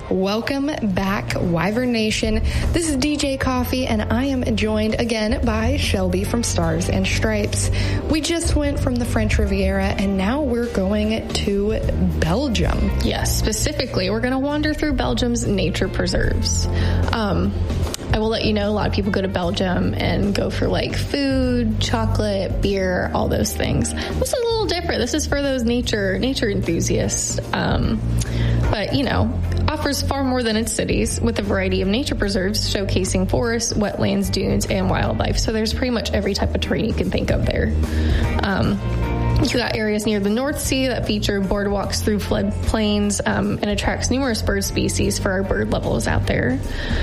Welcome back, Wyvern Nation. This is DJ Coffee, and I am joined again by Shelby from Stars and Stripes. We just went from the French Riviera, and now we're going to Belgium. Yes, specifically, we're going to wander through Belgium's nature preserves. I will let you know, a lot of people go to Belgium and go for like food, chocolate, beer, all those things. This is a little different. This is for those nature enthusiasts. But, you know, offers far more than its cities, with a variety of nature preserves showcasing forests, wetlands, dunes, and wildlife. So there's pretty much every type of terrain you can think of there. You got areas near the North Sea that feature boardwalks through floodplains and attracts numerous bird species for our bird lovers out there.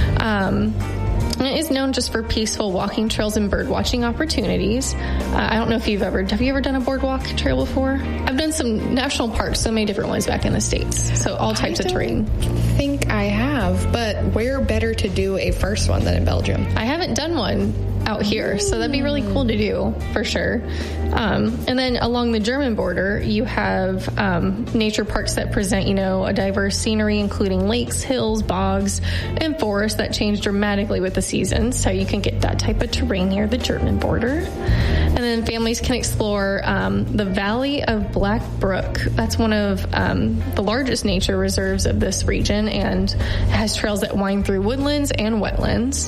And it is known just for peaceful walking trails and bird watching opportunities. I don't know if have you ever done a boardwalk trail before? I've done some national parks, so many different ones back in the States. So all types of terrain. I think I have, but where better to do a first one than in Belgium? I haven't done one out here, so that'd be really cool to do for sure. And then along the German border, you have nature parks that present, you know, a diverse scenery, including lakes, hills, bogs, and forests that change dramatically with the seasons. So you can get that type of terrain near the German border. And then families can explore the Valley of Black Brook. That's one of the largest nature reserves of this region, and it has trails that wind through woodlands and wetlands.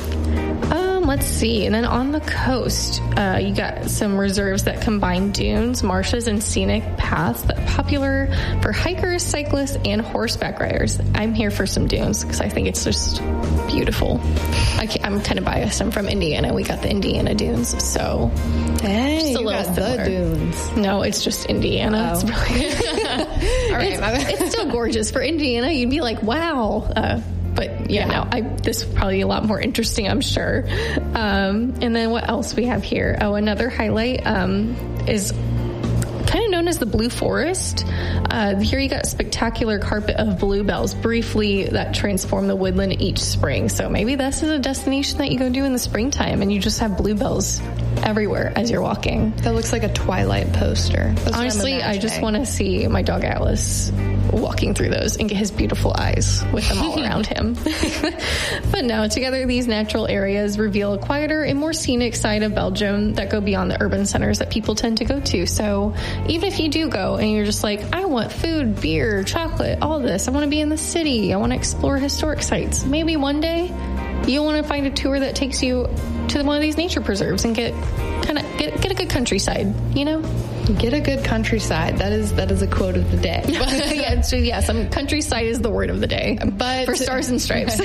Let's see. And then on the coast, you got some reserves that combine dunes, marshes, and scenic paths that are popular for hikers, cyclists, and horseback riders. I'm here for some dunes because I think it's just beautiful. I'm kind of biased. I'm from Indiana. We got the Indiana dunes. So, hey, just a little similar. The dunes. No, it's just Indiana. Oh. It's really all right. It's still gorgeous. For Indiana, you'd be like, wow. But no, this is probably a lot more interesting, I'm sure. And then what else we have here? Oh, another highlight is kind of known as the Blue Forest. Here you got a spectacular carpet of bluebells briefly that transform the woodland each spring. So maybe this is a destination that you go do in the springtime, and you just have bluebells everywhere as you're walking. That looks like a Twilight poster. Honestly, I just want to see my dog Atlas walking through those and get his beautiful eyes with them all around him. But no, together these natural areas reveal a quieter and more scenic side of Belgium that go beyond the urban centers that people tend to go to. So even if you do go and you're just like, I want food, beer, chocolate, all this, I want to be in the city, I want to explore historic sites, maybe one day you'll want to find a tour that takes you to one of these nature preserves and get a good countryside, you know? Get a good countryside. That is a quote of the day. Some countryside is the word of the day. But for Stars and Stripes.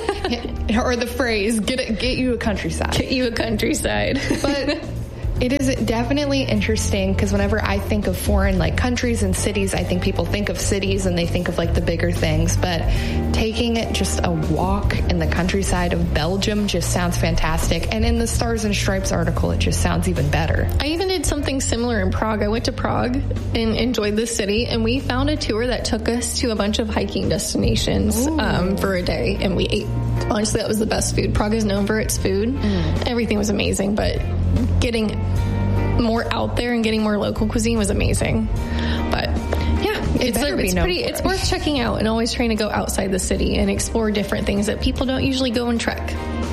Or the phrase, get you a countryside. Get you a countryside. But it is definitely interesting because whenever I think of foreign like countries and cities, I think people think of cities and they think of like the bigger things. But taking just a walk in the countryside of Belgium just sounds fantastic. And in the Stars and Stripes article, it just sounds even better. I even did something similar in Prague. I went to Prague and enjoyed the city, and we found a tour that took us to a bunch of hiking destinations for a day, and we ate. Honestly, that was the best food. Prague is known for its food. Everything was amazing, but getting more out there and getting more local cuisine was amazing. But yeah, it's worth checking out, and always trying to go outside the city and explore different things that people don't usually go and trek.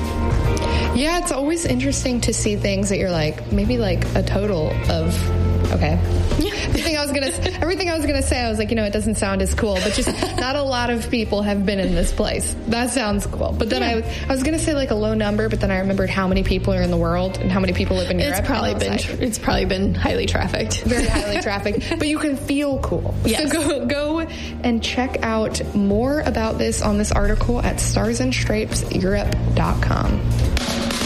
Yeah, it's always interesting to see things that you're like, maybe like a total of, okay. Everything I was gonna say, I was like, it doesn't sound as cool, but just not a lot of people have been in this place. That sounds cool. But then I was gonna say like a low number, but then I remembered how many people are in the world and how many people live in Europe. It's probably been highly trafficked. Very highly trafficked, but you can feel cool. Yes. So go and check out more about this on this article at starsandstripeseurope.com.